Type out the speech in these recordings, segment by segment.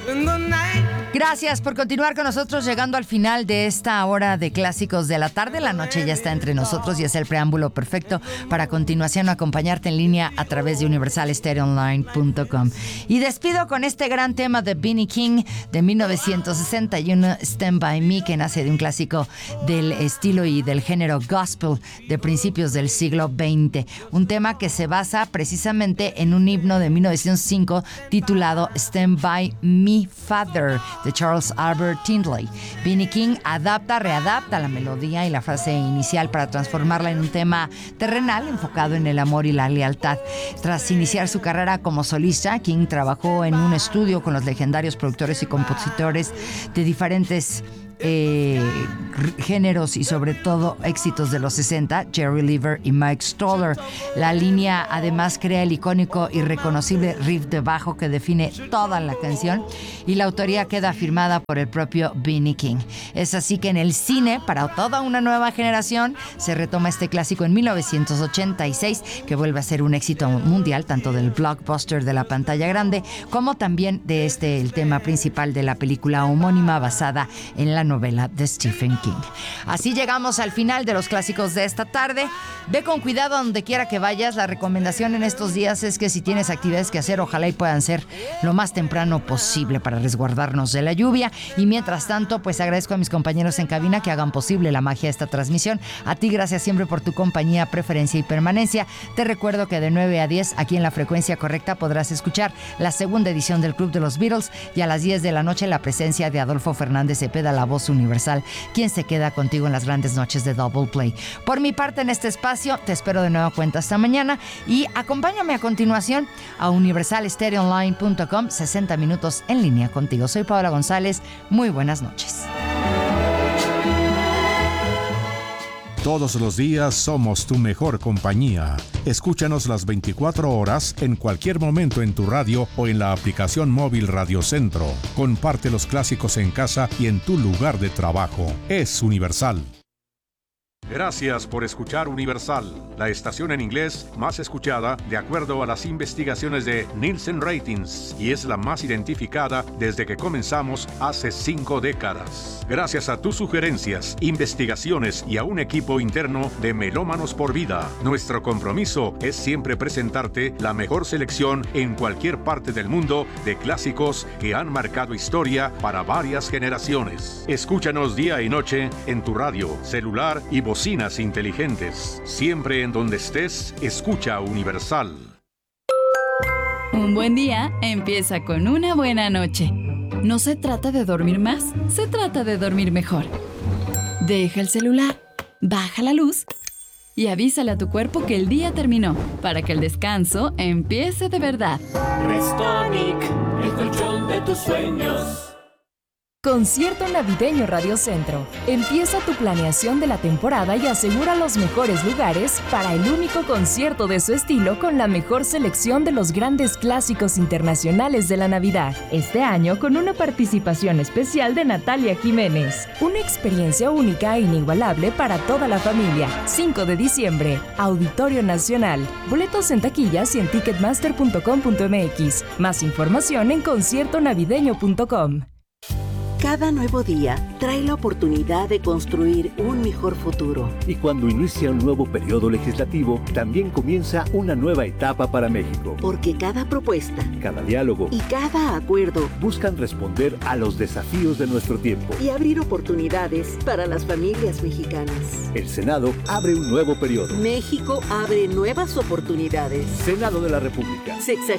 Gracias por continuar con nosotros, llegando al final de esta hora de clásicos de la tarde. La noche ya está entre nosotros y es el preámbulo perfecto para a continuación acompañarte en línea a través de universalstereoonline.com. Y despido con este gran tema de B.B. King de 1961, Stand By Me, que nace de un clásico del estilo y del género gospel de principios del siglo XX. Un tema que se basa precisamente en un himno de 1905 titulado Stand By Me, Father, de Charles Albert Tindley. B.B. King readapta la melodía y la frase inicial para transformarla en un tema terrenal enfocado en el amor y la lealtad. Tras iniciar su carrera como solista, King trabajó en un estudio con los legendarios productores y compositores de diferentes géneros y sobre todo éxitos de los 60, Jerry Lever y Mike Stoller. La línea además crea el icónico y reconocible riff de bajo que define toda la canción, y la autoría queda firmada por el propio B.B. King. Es así que en el cine, para toda una nueva generación, se retoma este clásico en 1986, que vuelve a ser un éxito mundial, tanto del blockbuster de la pantalla grande como también de el tema principal de la película homónima basada en la novela de Stephen King. Así llegamos al final de los clásicos de esta tarde. Ve con cuidado a donde quiera que vayas. La recomendación en estos días es que si tienes actividades que hacer, ojalá y puedan ser lo más temprano posible para resguardarnos de la lluvia. Y mientras tanto, pues agradezco a mis compañeros en cabina que hagan posible la magia de esta transmisión. A ti, gracias siempre por tu compañía, preferencia y permanencia. Te recuerdo que de 9 a 10, aquí en la frecuencia correcta, podrás escuchar la segunda edición del Club de los Beatles, y a las 10 de la noche la presencia de Adolfo Fernández Cepeda, la voz universal, quien se queda contigo en las grandes noches de Double Play. Por mi parte, en este espacio, te espero de nueva cuenta hasta mañana, y acompáñame a continuación a universalstereoonline.com, 60 minutos en línea contigo. Soy Paola González, muy buenas noches. Todos los días somos tu mejor compañía. Escúchanos las 24 horas en cualquier momento en tu radio o en la aplicación móvil Radio Centro. Comparte los clásicos en casa y en tu lugar de trabajo. Es Universal. Gracias por escuchar Universal, la estación en inglés más escuchada de acuerdo a las investigaciones de Nielsen Ratings, y es la más identificada desde que comenzamos hace 5 décadas. Gracias a tus sugerencias, investigaciones y a un equipo interno de Melómanos por Vida, nuestro compromiso es siempre presentarte la mejor selección en cualquier parte del mundo de clásicos que han marcado historia para varias generaciones. Escúchanos día y noche en tu radio, celular y bocinas inteligentes. Siempre en donde estés, escucha Universal. Un buen día empieza con una buena noche. No se trata de dormir más, se trata de dormir mejor. Deja el celular, baja la luz y avísale a tu cuerpo que el día terminó, para que el descanso empiece de verdad. Restonic, el colchón de tus sueños. Concierto Navideño Radio Centro. Empieza tu planeación de la temporada y asegura los mejores lugares para el único concierto de su estilo con la mejor selección de los grandes clásicos internacionales de la Navidad. Este año con una participación especial de Natalia Jiménez. Una experiencia única e inigualable para toda la familia. 5 de diciembre, Auditorio Nacional. Boletos en taquillas y en ticketmaster.com.mx. Más información en conciertonavideño.com. Cada nuevo día trae la oportunidad de construir un mejor futuro. Y cuando inicia un nuevo periodo legislativo, también comienza una nueva etapa para México. Porque cada propuesta, cada diálogo y cada acuerdo buscan responder a los desafíos de nuestro tiempo y abrir oportunidades para las familias mexicanas. El Senado abre un nuevo periodo. México abre nuevas oportunidades. Senado de la República.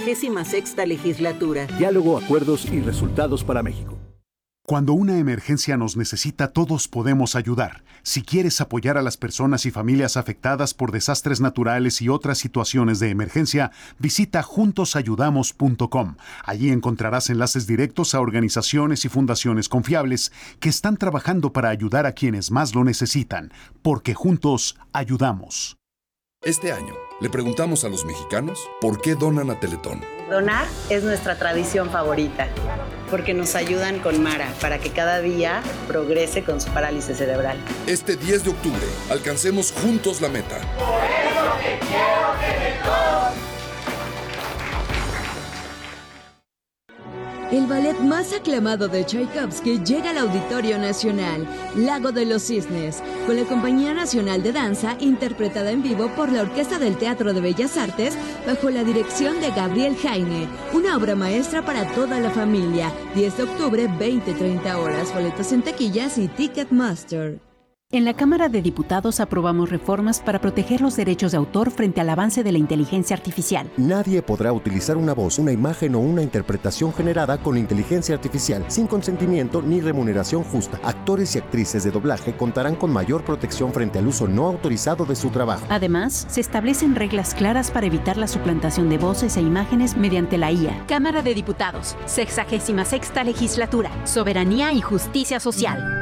66ª legislatura. Diálogo, acuerdos y resultados para México. Cuando una emergencia nos necesita, todos podemos ayudar. Si quieres apoyar a las personas y familias afectadas por desastres naturales y otras situaciones de emergencia, visita juntosayudamos.com. Allí encontrarás enlaces directos a organizaciones y fundaciones confiables que están trabajando para ayudar a quienes más lo necesitan, porque juntos ayudamos. Este año, le preguntamos a los mexicanos por qué donan a Teletón. Donar es nuestra tradición favorita, porque nos ayudan con Mara para que cada día progrese con su parálisis cerebral. Este 10 de octubre, alcancemos juntos la meta. Por eso te quiero, Teletón. El ballet más aclamado de Tchaikovsky llega al Auditorio Nacional, Lago de los Cisnes, con la Compañía Nacional de Danza, interpretada en vivo por la Orquesta del Teatro de Bellas Artes, bajo la dirección de Gabriel Jaime. Una obra maestra para toda la familia. 10 de octubre, 20-30 horas. Boletos en taquillas y Ticketmaster. En la Cámara de Diputados aprobamos reformas para proteger los derechos de autor frente al avance de la inteligencia artificial. Nadie podrá utilizar una voz, una imagen o una interpretación generada con inteligencia artificial sin consentimiento ni remuneración justa. Actores y actrices de doblaje contarán con mayor protección frente al uso no autorizado de su trabajo. Además, se establecen reglas claras para evitar la suplantación de voces e imágenes mediante la IA. Cámara de Diputados, 66ª Legislatura, Soberanía y Justicia Social.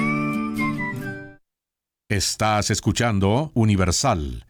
Estás escuchando Universal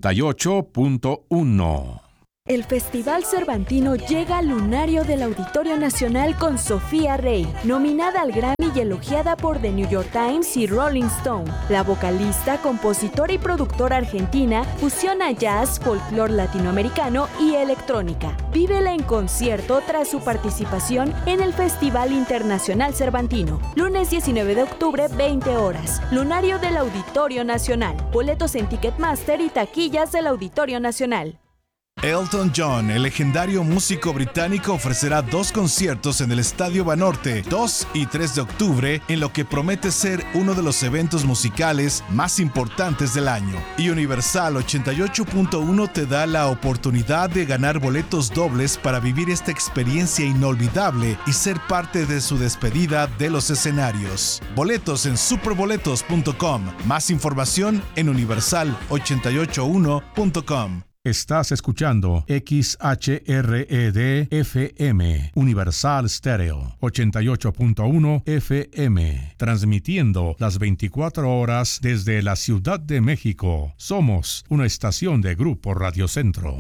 88.1. El Festival Cervantino llega al lunario del Auditorio Nacional con Sofía Rey, nominada al Grammy y elogiada por The New York Times y Rolling Stone. La vocalista, compositora y productora argentina fusiona jazz, folclore latinoamericano y electrónica. Vívela en concierto tras su participación en el Festival Internacional Cervantino. Lunes 19 de octubre, 20 horas. Lunario del Auditorio Nacional. Boletos en Ticketmaster y taquillas del Auditorio Nacional. Elton John, el legendario músico británico, ofrecerá 2 conciertos en el Estadio Banorte, 2 y 3 de octubre, en lo que promete ser uno de los eventos musicales más importantes del año. Y Universal 88.1 te da la oportunidad de ganar boletos dobles para vivir esta experiencia inolvidable y ser parte de su despedida de los escenarios. Boletos en superboletos.com. Más información en universal881.com. Estás escuchando XHRED FM, Universal Stereo, 88.1 FM, transmitiendo las 24 horas desde la Ciudad de México. Somos una estación de Grupo Radio Centro.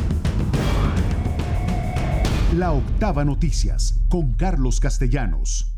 La Octava Noticias, con Carlos Castellanos.